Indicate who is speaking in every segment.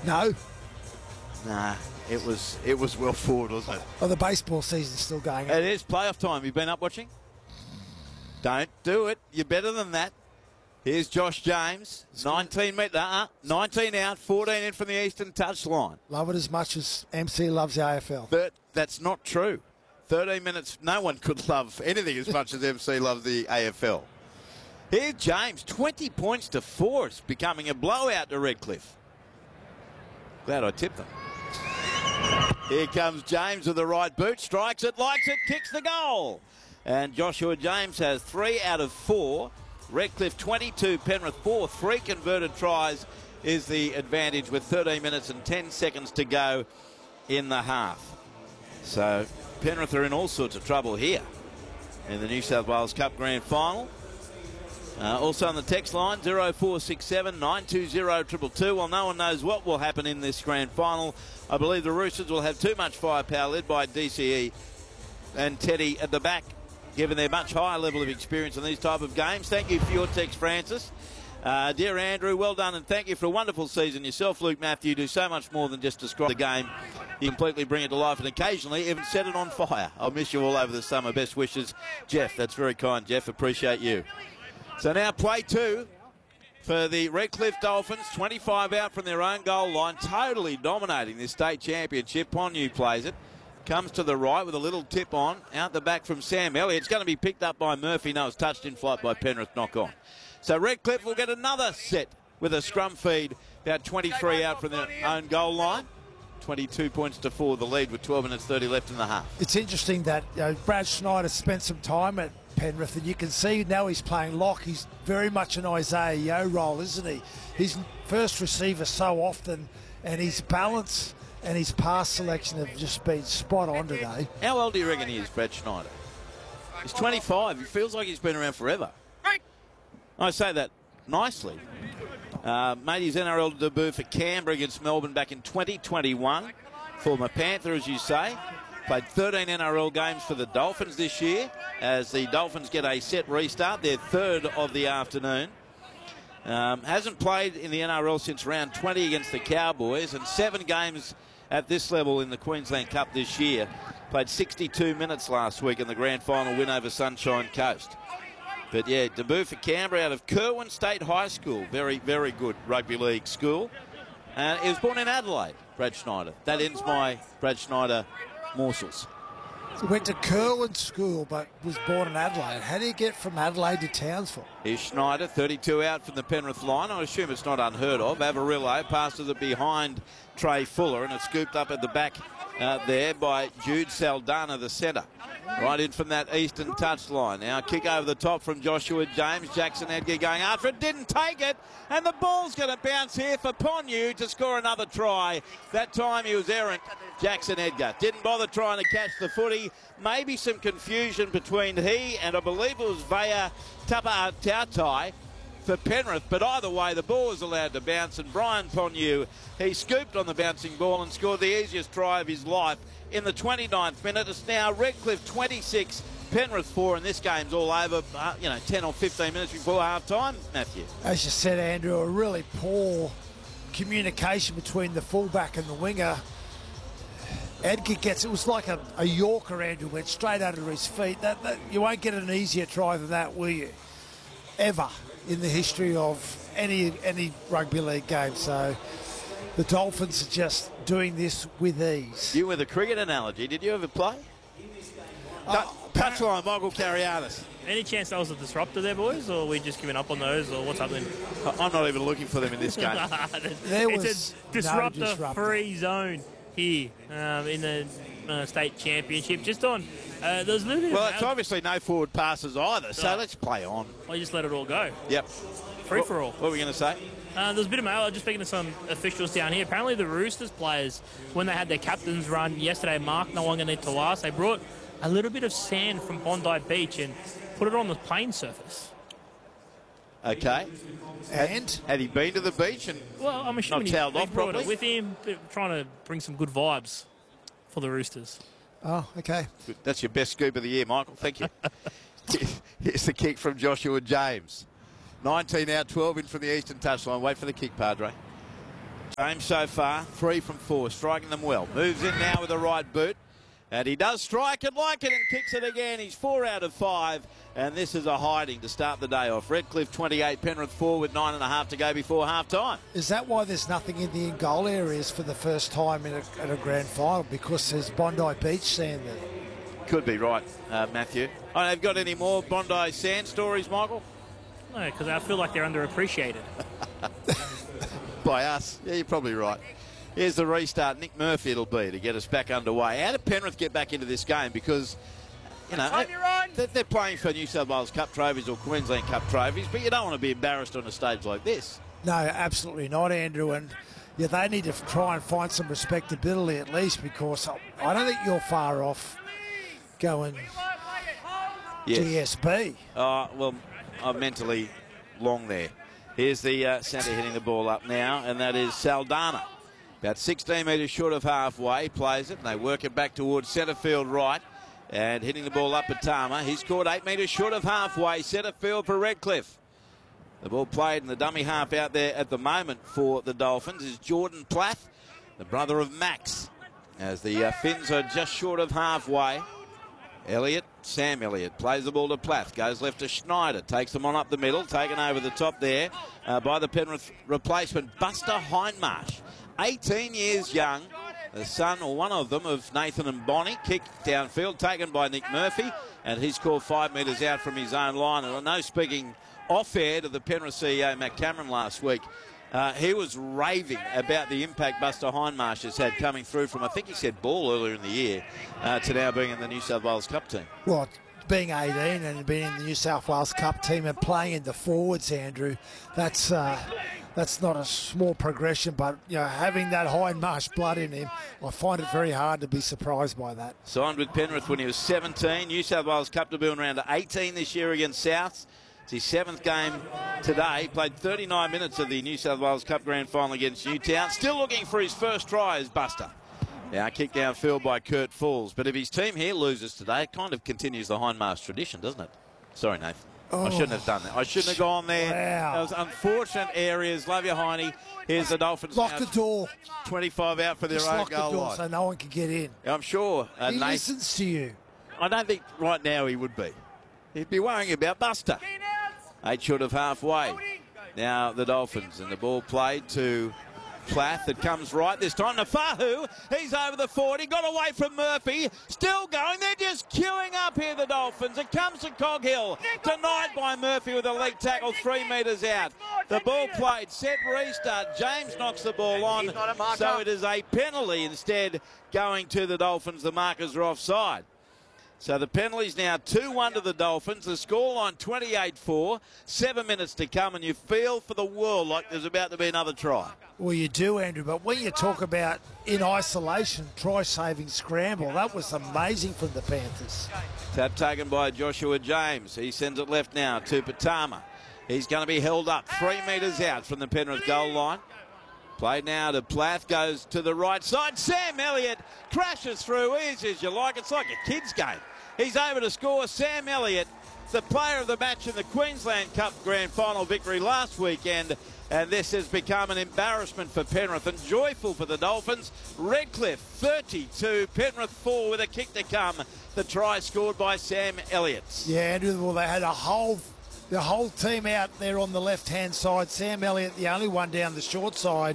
Speaker 1: No.
Speaker 2: Nah, it was well forward, wasn't it?
Speaker 1: Oh, the baseball season's still going.
Speaker 2: It is playoff time. You've been up watching? Don't do it. You're better than that. Here's Josh James, 19 out, 14 in from the eastern touchline.
Speaker 1: Love it as much as MC loves the AFL.
Speaker 2: But that's not true. 13 minutes, no one could love anything as much as MC loves the AFL. Here's James, 20 points to 4. It's becoming a blowout to Redcliffe. Glad I tipped them. Here comes James with the right boot, strikes it, likes it, kicks the goal. And Joshua James has 3 out of 4. Redcliffe 22, Penrith 4. 3 converted tries is the advantage with 13 minutes and 10 seconds to go in the half. So Penrith are in all sorts of trouble here in the New South Wales Cup Grand Final. Also on the text line, 0467 920 222. Well, no one knows what will happen in this Grand Final. I believe the Roosters will have too much firepower, led by DCE and Teddy at the back, given their much higher level of experience in these type of games. Thank you for your text, Francis. Dear Andrew, well done, and thank you for a wonderful season. Yourself, Luke Matthew, do so much more than just describe the game. You completely bring it to life and occasionally even set it on fire. I'll miss you all over the summer. Best wishes, Jeff. That's very kind, Jeff. Appreciate you. So now play 2 for the Redcliffe Dolphins. 25 out from their own goal line, totally dominating this state championship. Ponyu plays it. Comes to the right with a little tip on. Out the back from Sam Elliott. It's going to be picked up by Murphy. No, it's touched in flight by Penrith. Knock on. So Redcliffe will get another set with a scrum feed. About 23 out from their own goal line. 22 points to 4, the lead with 12 minutes 30 left in the half.
Speaker 1: It's interesting that Brad Schneider spent some time at Penrith, and you can see now he's playing lock. He's very much an Isaiah Yeo role, isn't he? He's first receiver so often, and his balance and his pass selection have just been spot on today.
Speaker 2: How old do you reckon he is, Brad Schneider? He's 25. He feels like he's been around forever. I say that nicely. Made his NRL debut for Canberra against Melbourne back in 2021. Former Panther, as you say. Played 13 NRL games for the Dolphins this year as the Dolphins get a set restart, their 3rd of the afternoon. Hasn't played in the NRL since round 20 against the Cowboys, and 7 games at this level in the Queensland Cup this year. Played 62 minutes last week in the grand final win over Sunshine Coast. But yeah, debut for Canberra out of Kerwin State High School. Very, very good rugby league school. He was born in Adelaide, Brad Schneider. That ends my Brad Schneider morsels.
Speaker 1: He went to Kerwin School but was born in Adelaide. How do you get from Adelaide to Townsville?
Speaker 2: Here's Schneider, 32 out from the Penrith line. I assume it's not unheard of. Avarillo passes it behind Trey Fuller, and it's scooped up at the back there by Jude Saldana, the centre. Right in from that eastern touchline. Now a kick over the top from Joshua James. Jackson Edgar going after it. Didn't take it. And the ball's going to bounce here for Ponyu to score another try. That time he was errant. Jackson Edgar didn't bother trying to catch the footy. Maybe some confusion between he and I believe it was Vaya Tautai for Penrith. But either way, the ball was allowed to bounce. And Brian Ponyu, he scooped on the bouncing ball and scored the easiest try of his life. In the 29th minute, it's now Redcliffe 26, Penrith 4, and this game's all over, 10 or 15 minutes before half-time, Matthew.
Speaker 1: As you said, Andrew, a really poor communication between the fullback and the winger. Edgar gets, it was like a Yorker, Andrew, went straight under his feet. You won't get an easier try than that, will you? Ever in the history of any rugby league game. So the Dolphins are just doing this with ease.
Speaker 2: You with a cricket analogy, did you ever play? Touchline, Michael Carianis.
Speaker 3: Any chance that was a disruptor there, boys, or are we just giving up on those, or what's happening?
Speaker 2: I'm not even looking for them in this game.
Speaker 3: It's a disruptor-free zone here in the state championship. Just on, there's a little bit.
Speaker 2: Well, it's obviously no forward passes either, so let's play on.
Speaker 3: I just let it all go.
Speaker 2: Yep.
Speaker 3: Free for all.
Speaker 2: What were we going to say?
Speaker 3: There's a bit of mail. Just speaking to some officials down here. Apparently the Roosters players, when they had their captain's run yesterday, Mark no longer need to last, they brought a little bit of sand from Bondi Beach and put it on the playing surface.
Speaker 2: Okay.
Speaker 1: And?
Speaker 2: Had he been to the beach and
Speaker 3: well, I'm assuming he
Speaker 2: toweled off
Speaker 3: brought
Speaker 2: properly?
Speaker 3: it with him, trying to bring some good vibes for the Roosters.
Speaker 1: Oh, okay.
Speaker 2: Good. That's your best scoop of the year, Michael. Thank you. Here's the kick from Joshua James. 19 out, 12 in from the eastern touchline. Wait for the kick, Padre. James so far, 3 from 4, striking them well. Moves in now with the right boot. And he does strike it like it and kicks it again. He's 4 out of 5. And this is a hiding to start the day off. Redcliffe 28, Penrith 4 with 9.5 to go before half-time.
Speaker 1: Is that why there's nothing in the in-goal areas for the first time in a grand final? Because there's Bondi Beach sand there.
Speaker 2: Could be right, Matthew. I don't know, have you got any more Bondi sand stories, Michael?
Speaker 3: No, because I feel like they're underappreciated.
Speaker 2: By us. Yeah, you're probably right. Here's the restart. Nick Murphy it'll be to get us back underway. How did Penrith get back into this game? Because, you know, they're playing for New South Wales Cup trophies or Queensland Cup trophies, but you don't want to be embarrassed on a stage like this.
Speaker 1: No, absolutely not, Andrew. And yeah, they need to try and find some respectability at least, because I don't think you're far off going GSB.
Speaker 2: Well, I'm mentally long there. Here's the centre hitting the ball up now, and that is Saldana. About 16 metres short of halfway, plays it, and they work it back towards centre field right, and hitting the ball up at Tama. He's scored 8 metres short of halfway, centre field for Redcliffe. The ball played in the dummy half out there at the moment for the Dolphins is Jordan Plath, the brother of Max, as the Finns are just short of halfway. Sam Elliott plays the ball to Plath, goes left to Schneider, takes them on up the middle, taken over the top there by the Penrith replacement, Buster Hindmarsh. 18 years young, the son or one of them of Nathan and Bonnie, kicked downfield, taken by Nick Murphy, and he's called 5 metres out from his own line. And I know, speaking off-air to the Penrith CEO, Matt Cameron, last week, he was raving about the impact Buster Hindmarsh has had coming through from, I think he said, ball earlier in the year to now being in the New South Wales Cup team.
Speaker 1: Well, being 18 and being in the New South Wales Cup team and playing in the forwards, Andrew, that's not a small progression, but you know, having that Hindmarsh blood in him, I find it very hard to be surprised by that.
Speaker 2: Signed with Penrith when he was 17, New South Wales Cup debut in round 18 this year against Souths. It's his 7th game today. Played 39 minutes of the New South Wales Cup Grand Final against Newtown. Still looking for his first try as Buster. Now kicked downfield by Kurt Falls. But if his team here loses today, it kind of continues the Hindmarsh tradition, doesn't it? Sorry, Nathan. I shouldn't have done that. I shouldn't have gone there.
Speaker 1: Wow.
Speaker 2: Those unfortunate areas. Love you, Hiney. Here's the Dolphins.
Speaker 1: Lock the door.
Speaker 2: 25 out for their
Speaker 1: Just
Speaker 2: own
Speaker 1: lock
Speaker 2: goal
Speaker 1: the door
Speaker 2: line.
Speaker 1: so no one can get in.
Speaker 2: I'm sure.
Speaker 1: He listens to you.
Speaker 2: I don't think right now he would be. He'd be worrying about Buster. 8 short of halfway. Now the Dolphins, and the ball played to Plath. That comes right this time to Fahu. He's over the 40, got away from Murphy. Still going. They're just queuing up here, the Dolphins. It comes to Coghill. Denied by Murphy with a leg tackle 3 metres out. The ball played. Set restart. James knocks the ball on. So it is a penalty instead going to the Dolphins. The markers are offside. So the penalty's now 2-1 to the Dolphins. The scoreline 28-4. 7 minutes to come, and you feel for the world like there's about to be another try.
Speaker 1: Well, you do, Andrew, but when you talk about in isolation, try-saving scramble, that was amazing from the Panthers.
Speaker 2: Tap taken by Joshua James. He sends it left now to Patama. He's going to be held up 3 metres out from the Penrith goal line. Played now to Plath, goes to the right side. Sam Elliott crashes through easy as you like. It's like a kid's game. He's over to score. Sam Elliott, the player of the match in the Queensland Cup Grand Final victory last weekend. And this has become an embarrassment for Penrith and joyful for the Dolphins. Redcliffe 32, Penrith 4 with a kick to come. The try scored by Sam Elliott.
Speaker 1: Yeah, Andrew, well, they had the whole team out there on the left-hand side. Sam Elliott, the only one down the short side.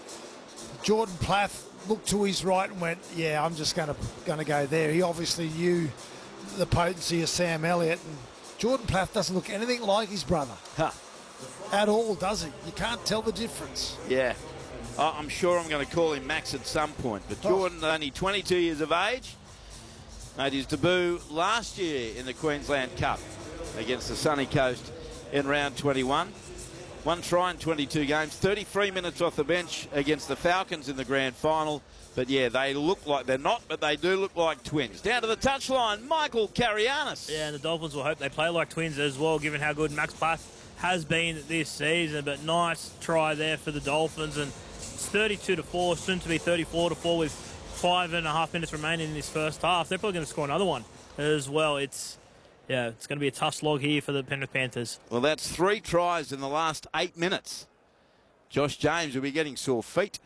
Speaker 1: Jordan Plath looked to his right and went, yeah, I'm just going to go there. He obviously knew the potency of Sam Elliott. And Jordan Plath doesn't look anything like his brother.
Speaker 2: Huh.
Speaker 1: At all, does he? You can't tell the difference.
Speaker 2: Yeah. I'm sure I'm going to call him Max at some point. But Jordan, only 22 years of age, made his debut last year in the Queensland Cup against the Sunny Coast in round 21. 1 try in 22 games, 33 minutes off the bench against the Falcons in the grand final. But yeah, they look like they're not, but they do look like twins. Down to the touchline, Michael Karianis.
Speaker 3: Yeah, and the Dolphins will hope they play like twins as well, given how good Max Plath has been this season. But nice try there for the Dolphins, and it's 32-4, soon to be 34-4 with 5.5 minutes remaining in this first half. They're probably going to score another one as well. It's going to be a tough slog here for the Penrith Panthers.
Speaker 2: Well, that's 3 tries in the last 8 minutes Josh James will be getting sore feet